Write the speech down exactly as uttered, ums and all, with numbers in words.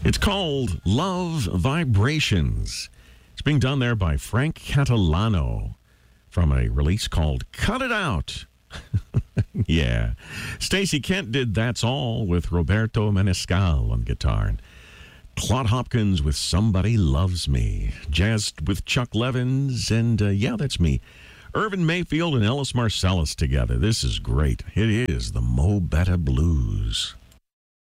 It's called Love Vibrations. It's being done there by Frank Catalano from a release called Cut It Out. Yeah. Stacey Kent did That's All with Roberto Menescal on guitar. And Claude Hopkins with Somebody Loves Me. Jazzed with Chuck Levins. And uh, yeah, that's me. Irvin Mayfield and Ellis Marsalis together. This is great. It is the Mo Betta Blues.